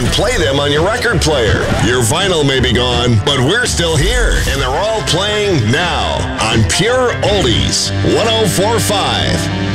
and play them on your record player. Your vinyl may be gone, but we're still here, and they're all playing now on Pure Oldies 104.5.